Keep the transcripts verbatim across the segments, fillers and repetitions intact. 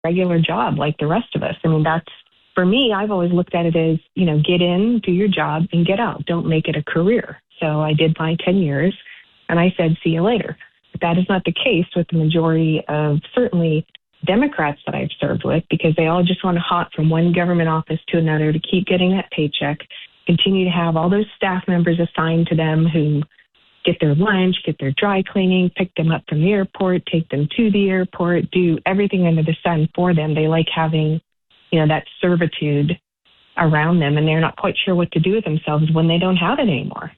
regular job like the rest of us. I mean, that's, for me, I've always looked at it as, you know, get in, do your job, and get out. Don't make it a career. So I did my ten years, and I said, see you later. But that is not the case with the majority of certainly Democrats that I've served with, because they all just want to hop from one government office to another to keep getting that paycheck, continue to have all those staff members assigned to them who get their lunch, get their dry cleaning, pick them up from the airport, take them to the airport, do everything under the sun for them. They like having, you know, that servitude around them, and they're not quite sure what to do with themselves when they don't have it anymore.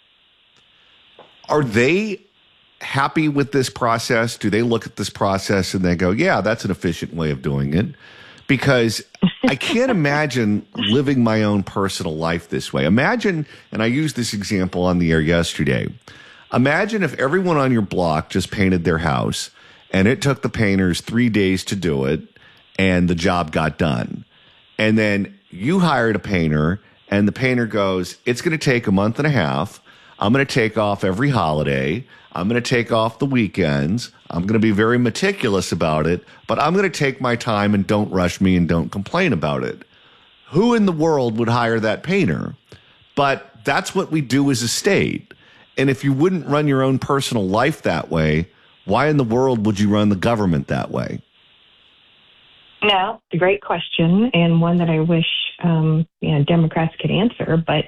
Are they happy with this process? Do they look at this process and they go, yeah, that's an efficient way of doing it? Because I can't imagine living my own personal life this way. Imagine, and I used this example on the air yesterday, imagine if everyone on your block just painted their house and it took the painters three days to do it and the job got done. And then you hired a painter and the painter goes, it's going to take a month and a half. I'm going to take off every holiday. I'm going to take off the weekends. I'm going to be very meticulous about it, but I'm going to take my time and don't rush me and don't complain about it. Who in the world would hire that painter? But that's what we do as a state. And if you wouldn't run your own personal life that way, why in the world would you run the government that way? No, it's a great question, and one that I wish um, you know, Democrats could answer. But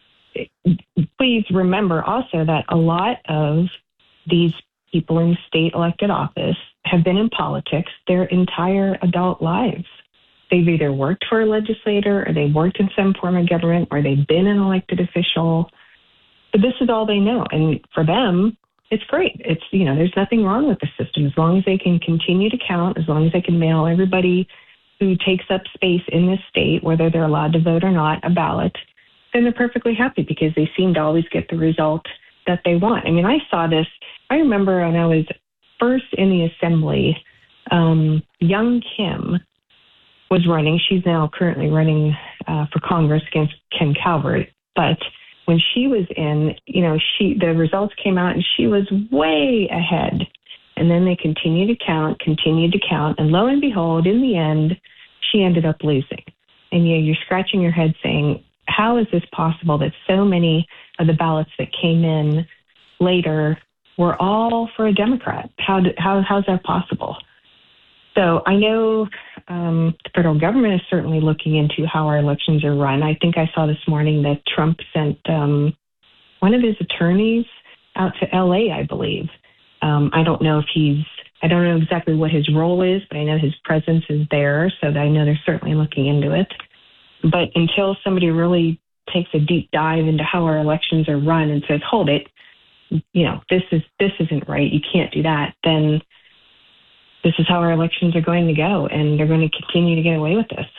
please remember also that a lot of these people in state elected office have been in politics their entire adult lives. They've either worked for a legislator, or they've worked in some form of government, or they've been an elected official. But this is all they know. And for them, it's great. It's, you know, there's nothing wrong with the system. As long as they can continue to count, as long as they can mail everybody who takes up space in this state, whether they're allowed to vote or not, a ballot, then they're perfectly happy because they seem to always get the result that they want. I mean, I saw this. I remember when I was first in the assembly, um, young Kim was running. She's now currently running uh, for Congress against Ken Calvert. But when she was in, you know, she the results came out and she was way ahead. And then they continued to count, continued to count. And lo and behold, in the end, she ended up losing. And you know, you're scratching your head saying, how is this possible that so many of the ballots that came in later were all for a Democrat? How, do, how how's that possible? So I know um, the federal government is certainly looking into how our elections are run. I think I saw this morning that Trump sent um, one of his attorneys out to L A, I believe. Um, I don't know if he's, I don't know exactly what his role is, but I know his presence is there, so that I know they're certainly looking into it. But until somebody really takes a deep dive into how our elections are run and says, hold it, you know, this is this isn't right, you can't do that, then this is how our elections are going to go, and they're going to continue to get away with this.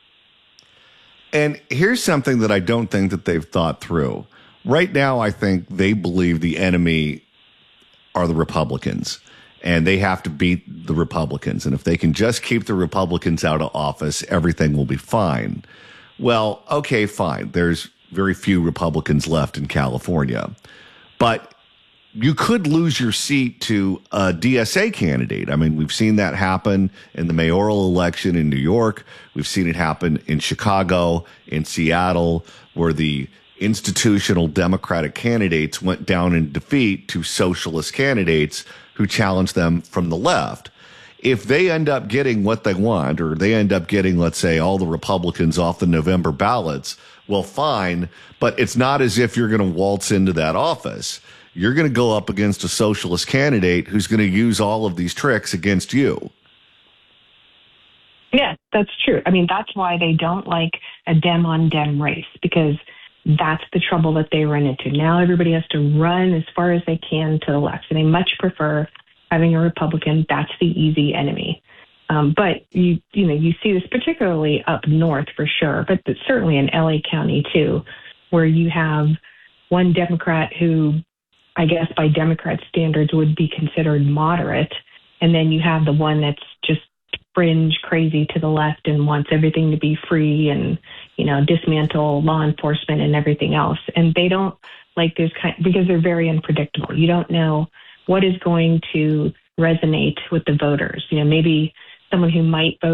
And here's something that I don't think that they've thought through. Right now, I think they believe the enemy are the Republicans, and they have to beat the Republicans. And if they can just keep the Republicans out of office, everything will be fine. Well, okay, fine. There's very few Republicans left in California. But you could lose your seat to a D S A candidate. I mean, we've seen that happen in the mayoral election in New York. We've seen it happen in Chicago, in Seattle, where the institutional Democratic candidates went down in defeat to socialist candidates who challenged them from the left. If they end up getting what they want, or they end up getting, let's say, all the Republicans off the November ballots, well, fine, but it's not as if you're going to waltz into that office. You're going to go up against a socialist candidate who's going to use all of these tricks against you. Yeah, that's true. I mean, that's why they don't like a Dem-on-Dem race, because that's the trouble that they run into. Now everybody has to run as far as they can to the left, and they much prefer having a Republican. That's the easy enemy. Um, but you, you know, you see this particularly up north for sure, but certainly in L A County too, where you have one Democrat who, I guess by Democrat standards, would be considered moderate, and then you have the one that's just fringe crazy to the left and wants everything to be free and, you know, dismantle law enforcement and everything else. And they don't like this kind, because they're very unpredictable. You don't know what is going to resonate with the voters. You know, maybe someone who might vote